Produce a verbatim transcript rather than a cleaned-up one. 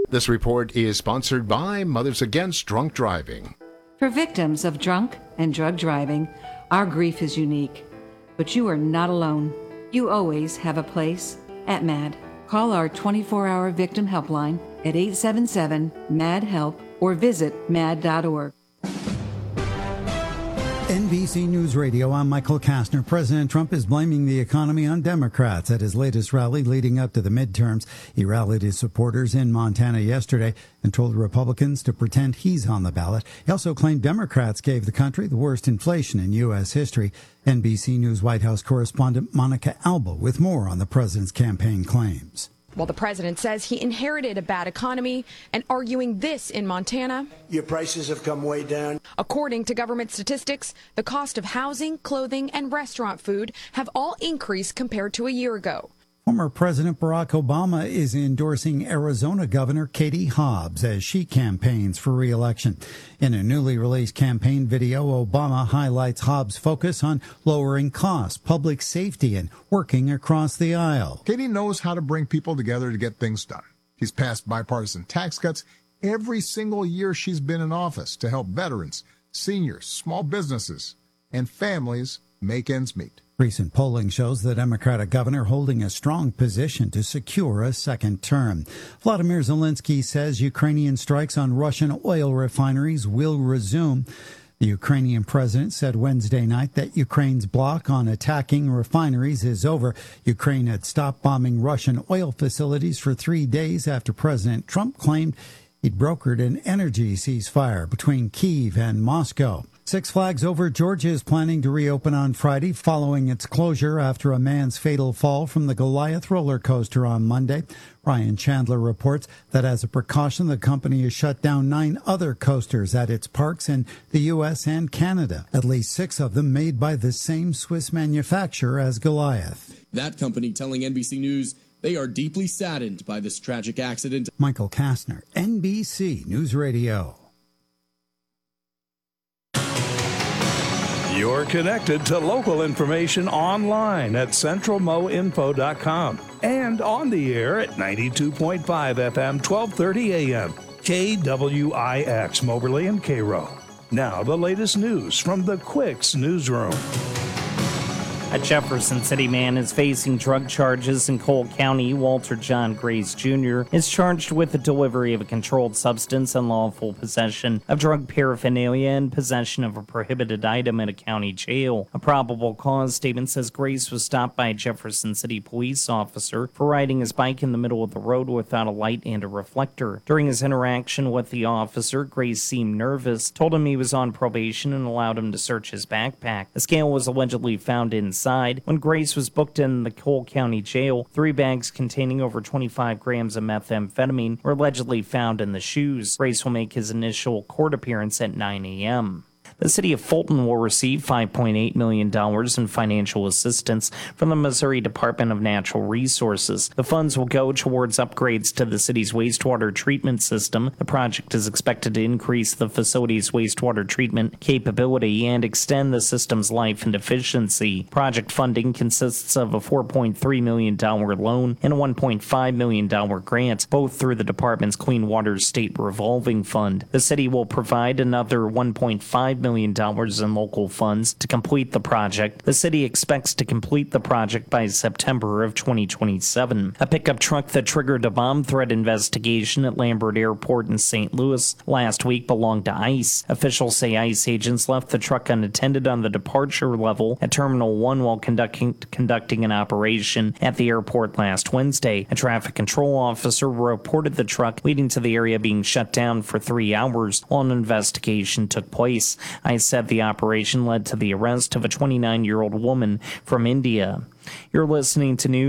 This report is sponsored by Mothers Against Drunk Driving. For victims of drunk and drug driving, our grief is unique. But you are not alone. You always have a place at MAD. Call our twenty-four hour victim helpline at eight seven seven, M A D, HELP or visit mad dot org. N B C News Radio, I'm Michael Kastner. President Trump is blaming the economy on Democrats at his latest rally leading up to the midterms. He rallied his supporters in Montana yesterday and told Republicans to pretend he's on the ballot. He also claimed Democrats gave the country the worst inflation in U S history. N B C News White House correspondent Monica Alba with more on the president's campaign claims. Well, the president says he inherited a bad economy and arguing this in Montana. Your prices have come way down. According to government statistics, the cost of housing, clothing, and restaurant food have all increased compared to a year ago. Former President Barack Obama is endorsing Arizona Governor Katie Hobbs as she campaigns for re-election. In a newly released campaign video, Obama highlights Hobbs' focus on lowering costs, public safety, and working across the aisle. Katie knows how to bring people together to get things done. She's passed bipartisan tax cuts every single year she's been in office to help veterans, seniors, small businesses, and families make ends meet. Recent polling shows the Democratic governor holding a strong position to secure a second term. Vladimir Zelensky says Ukrainian strikes on Russian oil refineries will resume. The Ukrainian president said Wednesday night that Ukraine's block on attacking refineries is over. Ukraine had stopped bombing Russian oil facilities for three days after President Trump claimed he'd brokered an energy ceasefire between Kyiv and Moscow. Six Flags Over Georgia is planning to reopen on Friday following its closure after a man's fatal fall from the Goliath roller coaster on Monday. Ryan Chandler reports that as a precaution, the company has shut down nine other coasters at its parks in the U S and Canada, at least six of them made by the same Swiss manufacturer as Goliath. That company telling N B C News they are deeply saddened by this tragic accident. Michael Kastner, N B C News Radio. You're connected to local information online at central mo info dot com and on the air at ninety-two point five F M, twelve thirty A M, K W I X, Moberly and Cairo. Now the latest news from the Quicks newsroom. A Jefferson City man is facing drug charges in Cole County. Walter John Grace Junior is charged with the delivery of a controlled substance, unlawful possession of drug paraphernalia, and possession of a prohibited item at a county jail. A probable cause statement says Grace was stopped by a Jefferson City police officer for riding his bike in the middle of the road without a light and a reflector. During his interaction with the officer, Grace seemed nervous, told him he was on probation, and allowed him to search his backpack. A scale was allegedly found inside. When Grace was booked in the Cole County Jail, three bags containing over twenty-five grams of methamphetamine were allegedly found in the shoes. Grace will make his initial court appearance at nine A M The city of Fulton will receive five point eight million dollars in financial assistance from the Missouri Department of Natural Resources. The funds will go towards upgrades to the city's wastewater treatment system. The project is expected to increase the facility's wastewater treatment capability and extend the system's life and efficiency. Project funding consists of a four point three million dollars loan and a one point five million dollars grant, both through the department's Clean Water State Revolving Fund. The city will provide another one point five million dollars in local funds to complete the project. The city expects to complete the project by September of twenty twenty-seven. A pickup truck that triggered a bomb threat investigation at Lambert Airport in Saint Louis last week belonged to ICE. Officials say ICE agents left the truck unattended on the departure level at Terminal one while conducting, conducting an operation at the airport last Wednesday. A traffic control officer reported the truck, leading to the area being shut down for three hours while an investigation took place. ICE said the operation led to the arrest of a twenty-nine-year-old woman from India. You're listening to News